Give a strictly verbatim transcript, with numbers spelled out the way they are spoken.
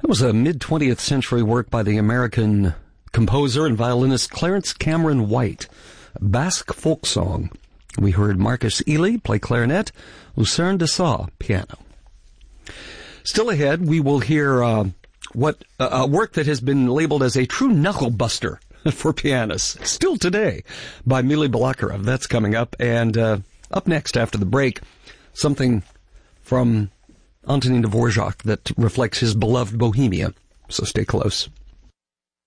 was a mid-twentieth century work by the American composer and violinist Clarence Cameron White, a Basque folk song. We heard Marcus Ely play clarinet, Lucerne de Sa piano. Still ahead, we will hear uh, what uh, a work that has been labeled as a true knuckle-buster for pianists, still today, by Mili Balakarov. That's coming up. And uh, up next after the break, something from Antonin Dvorak that reflects his beloved Bohemia. So stay close.